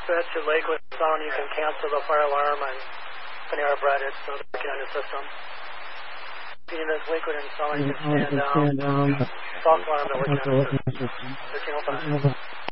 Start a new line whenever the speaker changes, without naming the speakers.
switch at Lakewood Sound, you can cancel the fire alarm on Panera Bread. It's still working on your system. Being this Lakewood and Sound, you can stand down. False alarm that works on your system. 1305.